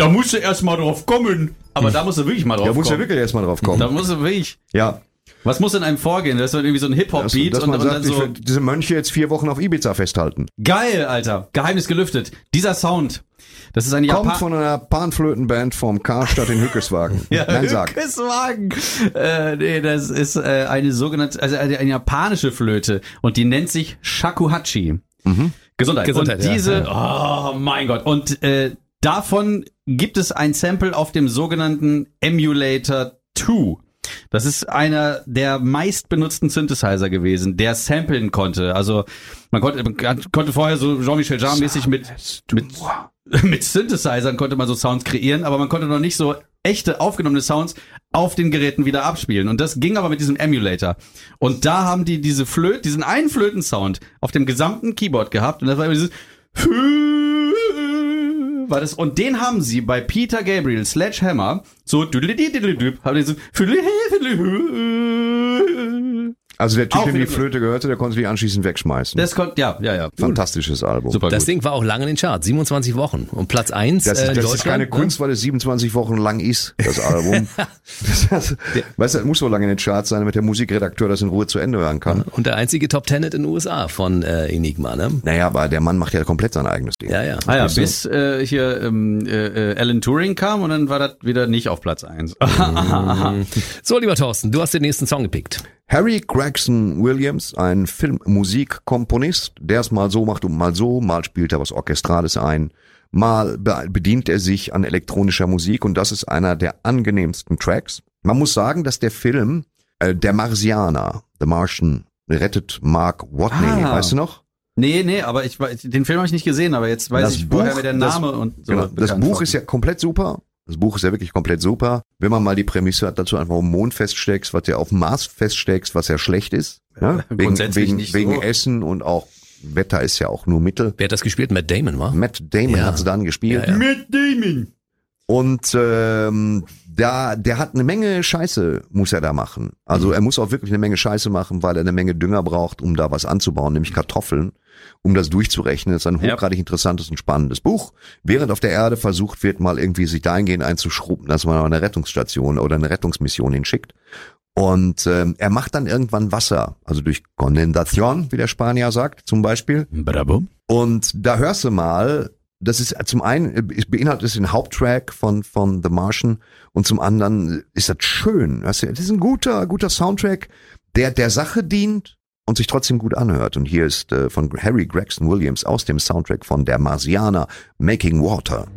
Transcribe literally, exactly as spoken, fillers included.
Da musst du erst mal drauf kommen. Aber da musst du wirklich mal drauf Da kommen. muss ja wirklich erstmal drauf kommen. Da musst du wirklich... Ja. Was muss in einem vorgehen? Das ist irgendwie so ein Hip-Hop-Beat. Dass und, man und sagt, dann so... ich will diese Mönche jetzt vier Wochen auf Ibiza festhalten. Geil, Alter. Geheimnis gelüftet. Dieser Sound. Das ist eine Kommt Japan... von einer Panflötenband vom Karstadt in Hückeswagen. Ja, Nein, sag. Hückeswagen. Äh, nee, das ist äh, eine sogenannte, also eine, eine japanische Flöte. Und die nennt sich Shakuhachi. Mhm. Gesundheit. Gesundheit, Und ja. diese, oh mein Gott. Und äh, davon gibt es ein Sample auf dem sogenannten Emulator zwei. Das ist einer der meistbenutzten Synthesizer gewesen, der samplen konnte. Also man konnte, man konnte vorher so Jean-Michel Jarre-mäßig mit, mit, mit Synthesizern konnte man so Sounds kreieren, aber man konnte noch nicht so echte aufgenommene Sounds auf den Geräten wieder abspielen. Und das ging aber mit diesem Emulator. Und da haben die diese Flöte, diesen einen Flötensound auf dem gesamten Keyboard gehabt. Und das war immer dieses war das, und den haben sie bei Peter Gabriel Sledgehammer so haben die so Also der Typ, Auch dem die wieder- Flöte gehörte, der konnte die anschließend wegschmeißen. das konnte, ja, ja, ja. Fantastisches Album. Super Das gut. Ding war auch lange in den Charts, siebenundzwanzig Wochen. Und Platz eins Das, äh, in das Deutschland. ist keine ne? Kunst, weil es siebenundzwanzig Wochen lang ist, das Album. das, das, weißt du, das muss so lange in den Charts sein, damit der Musikredakteur das in Ruhe zu Ende hören kann. Und der einzige Top Ten in den U S A von äh, Enigma, ne? Naja, aber der Mann macht ja komplett sein eigenes Ding. Ja, ja. Ah ja, Weißt du? bis äh, hier ähm, äh, äh, Alan Turing kam und dann war das wieder nicht auf Platz eins. So, lieber Thorsten, du hast den nächsten Song gepickt. Harry Gregson Williams, ein Filmmusikkomponist, der es mal so macht und mal so, mal spielt er was Orchestrales ein, mal be- bedient er sich an elektronischer Musik und das ist einer der angenehmsten Tracks. Man muss sagen, dass der Film, äh, der Marsianer, The Martian, rettet Mark Watney, Ah. weißt du noch? Nee, nee, aber ich we- den Film habe ich nicht gesehen, aber jetzt weiß Das ich, Buch- woher mir der das- Name und so. Genau. Das bekannt Buch war. ist ja komplett super. Das Buch ist ja wirklich komplett super. Wenn man mal die Prämisse hat, dazu einfach auf dem Mond feststeckst, was ja auf dem Mars feststeckst, was ja schlecht ist. Ja? Wegen, Grundsätzlich wegen, nicht wegen so. Essen und auch Wetter ist ja auch nur Mittel. Wer hat das gespielt? Matt Damon, wa? Matt Damon Ja. hat es dann gespielt. Ja, ja. Mit Damon. Und ähm, da, der hat eine Menge Scheiße, muss er da machen. Also er muss auch wirklich eine Menge Scheiße machen, weil er eine Menge Dünger braucht, um da was anzubauen, nämlich Kartoffeln, um das durchzurechnen. Das ist ein Ja. hochgradig interessantes und spannendes Buch. Während auf der Erde versucht wird, mal irgendwie sich dahingehend einzuschrubben, dass man eine Rettungsstation oder eine Rettungsmission hinschickt. Und ähm, er macht dann irgendwann Wasser, also durch Kondensation, wie der Spanier sagt, zum Beispiel. Bravo. Und da hörst du mal, das ist zum einen, es beinhaltet es den Haupttrack von, von The Martian und zum anderen ist das schön. Weißt du, das ist ein guter, guter Soundtrack, der der Sache dient und sich trotzdem gut anhört. Und hier ist äh, von Harry Gregson Williams aus dem Soundtrack von Der Marsianer, Making Water.